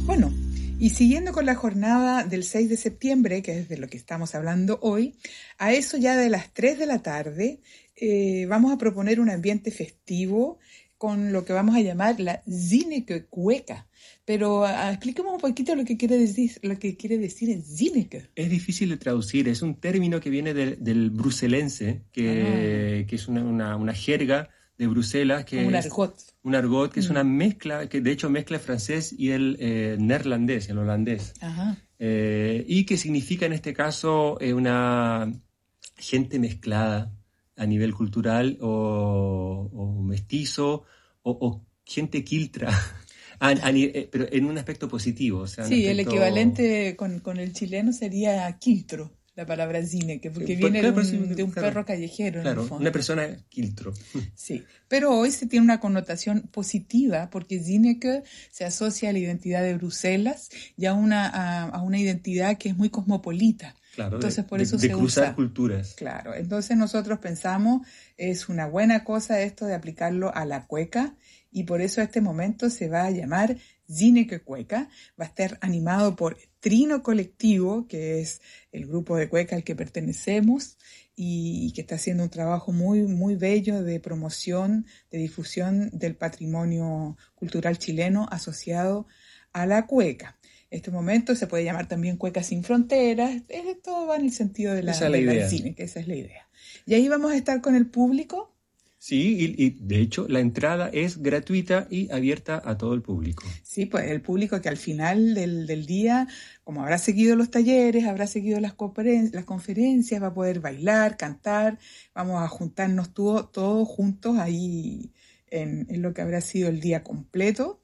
Bueno, y siguiendo con la jornada del 6 de septiembre, que es de lo que estamos hablando hoy, a eso ya de las 3 de la tarde vamos a proponer un ambiente festivo con lo que vamos a llamar la Zinneke Cueca. Pero expliquemos un poquito lo que quiere decir en Zinneke. Es difícil de traducir, es un término que viene del bruselense, que es una jerga de Bruselas, que Como un es argot. un argot, que es una mezcla, que de hecho mezcla el francés y el neerlandés, el holandés. Ajá. Y que significa en este caso una gente mezclada a nivel cultural o mestizo o gente quiltra. Pero en un aspecto positivo. O sea, Sí, el aspecto... equivalente con el chileno sería quiltro, la palabra Zinneke, porque viene claro, de un claro, perro callejero en el claro, fondo. una persona quiltro. Sí, pero hoy se tiene una connotación positiva porque Zinneke se asocia a la identidad de Bruselas y a una identidad que es muy cosmopolita. Claro, Entonces por eso de se cruzar usa. culturas. Claro, entonces nosotros pensamos es una buena cosa esto de aplicarlo a la cueca y por eso este momento se va a llamar Zinneke Cueca. Va a estar animado por Trino Colectivo, que es el grupo de cueca al que pertenecemos y que está haciendo un trabajo muy, muy bello de promoción, de difusión del patrimonio cultural chileno asociado a la cueca. Este momento se puede llamar también Cueca sin Fronteras, todo va en el sentido de la cine, que esa es la idea. Y ahí vamos a estar con el público. Sí, y de hecho la entrada es gratuita y abierta a todo el público. Sí, pues el público que al final del día, como habrá seguido los talleres, habrá seguido las conferencias, va a poder bailar, cantar, vamos a juntarnos todos juntos ahí en lo que habrá sido el día completo.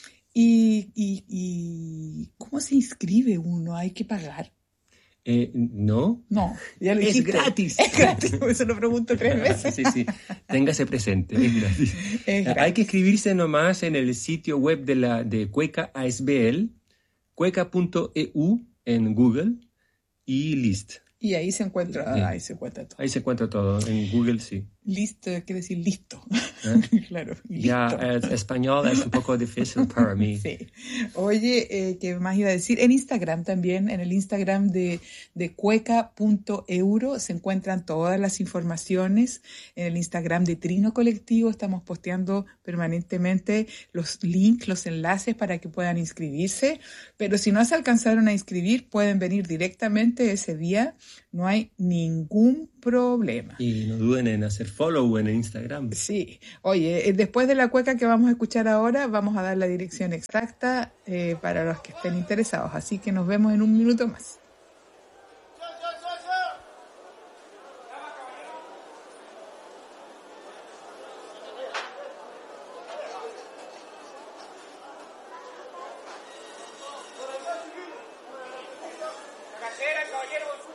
¿Y cómo se inscribe uno? ¿Hay que pagar? No. No, ya lo es dijiste. gratis. Es gratis, por eso lo pregunto 3 veces. Sí. Téngase presente, es gratis. Es gratis. Hay que inscribirse nomás en el sitio web de Cueca ASBL, cueca.eu en Google y list. Y ahí se encuentra todo. Ahí se encuentra todo, en Google sí. Listo, quiere decir listo. Claro, listo. Ya, el español es un poco difícil para mí. Sí. Oye, ¿qué más iba a decir? En Instagram también, en el Instagram de cueca.euro se encuentran todas las informaciones. En el Instagram de Trino Colectivo estamos posteando permanentemente los links, los enlaces para que puedan inscribirse. Pero si no se alcanzaron a inscribir, pueden venir directamente ese día. No hay ningún problema. Y no duden en hacer follow en Instagram. Sí. Oye, después de la cueca que vamos a escuchar ahora, vamos a dar la dirección exacta para los que estén interesados. Así que nos vemos en un minuto más. Caballero,